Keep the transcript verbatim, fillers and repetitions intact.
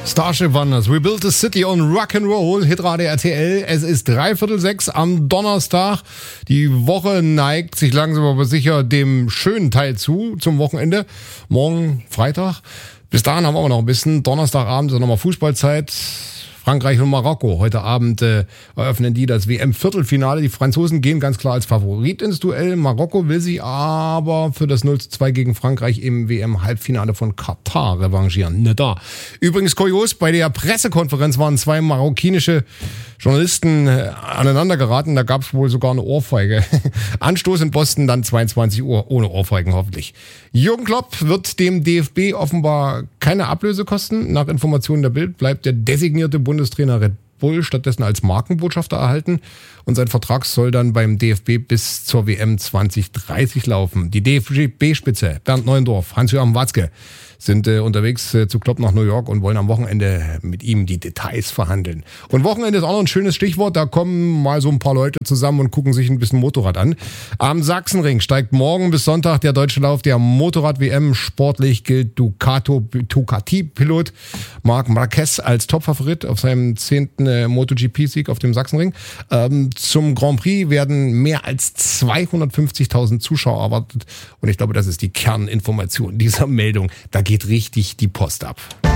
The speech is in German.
Starship Wonders, We Built a City on Rock'n'Roll, Hitradio R T L. Es ist dreiviertel sechs am Donnerstag. Die Woche neigt sich langsam aber sicher dem schönen Teil zu, zum Wochenende. Morgen Freitag. Bis dahin haben wir aber noch ein bisschen. Donnerstagabend ist nochmal Fußballzeit. Frankreich und Marokko. Heute Abend äh, eröffnen die das W M-Viertelfinale. Die Franzosen gehen ganz klar als Favorit ins Duell. Marokko will sich aber für das null zu zwei gegen Frankreich im W M-Halbfinale von Katar revanchieren. Ne da. Übrigens kurios, bei der Pressekonferenz waren zwei marokkanische Journalisten äh, aneinander geraten. Da gab es wohl sogar eine Ohrfeige. Anstoß in Boston, dann zweiundzwanzig Uhr, ohne Ohrfeigen hoffentlich. Jürgen Klopp wird dem D F B offenbar keine Ablöse kosten. Nach Informationen der Bild bleibt der designierte Bundestrainer Red Bull stattdessen als Markenbotschafter erhalten und sein Vertrag soll dann beim D F B bis zur W M zwanzig dreißig laufen. Die D F B-Spitze Bernd Neuendorf, Hans-Joachim Watzke sind äh, unterwegs äh, zu Klopp nach New York und wollen am Wochenende mit ihm die Details verhandeln. Und Wochenende ist auch noch ein schönes Stichwort, da kommen mal so ein paar Leute zusammen und gucken sich ein bisschen Motorrad an. Am Sachsenring steigt morgen bis Sonntag der deutsche Lauf der Motorrad-W M. Sportlich gilt Ducato, Ducati-Pilot Marc Marquez als Topfavorit auf seinem zehnten äh, MotoGP-Sieg auf dem Sachsenring. Ähm, zum Grand Prix werden mehr als zweihundertfünfzigtausend Zuschauer erwartet und ich glaube, das ist die Kerninformation dieser Meldung. Da geht richtig die Post ab.